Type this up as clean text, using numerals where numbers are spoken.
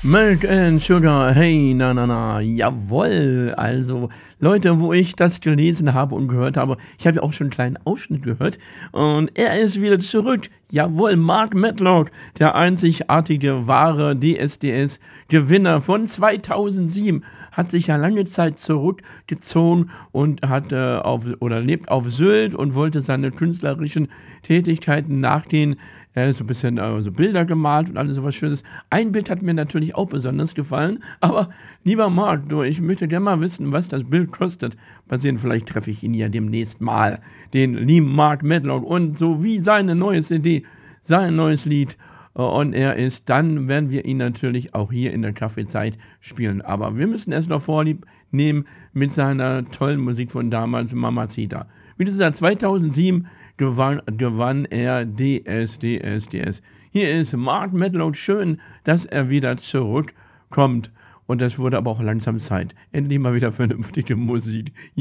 Milk and Sugar, hey, na, na, na, jawohl. Also, Leute, wo ich das gelesen habe und gehört habe, ich habe ja auch schon einen kleinen Ausschnitt gehört und er ist wieder zurück. Jawohl, Mark Medlock, der einzigartige, wahre DSDS-Gewinner von 2007, hat sich ja lange Zeit zurückgezogen und hat lebt auf Sylt und wollte seine künstlerischen Tätigkeiten nachgehen. Er hat so ein bisschen so Bilder gemalt und alles sowas Schönes. Ein Bild hat mir natürlich auch besonders gefallen. Aber lieber Marc, du, ich möchte gerne mal wissen, was das Bild kostet. Mal sehen, vielleicht treffe ich ihn ja demnächst mal. Den lieben Mark Medlock und so wie seine neue CD, sein neues Lied. Und er ist, dann werden wir ihn natürlich auch hier in der Kaffeezeit spielen. Aber wir müssen erst noch Vorlieb nehmen mit seiner tollen Musik von damals, Mamacita. Wie gesagt, 2007 gewann er DSDS. Hier ist Mark Medlock. Schön, dass er wieder zurückkommt. Und das wurde aber auch langsam Zeit. Endlich mal wieder vernünftige Musik.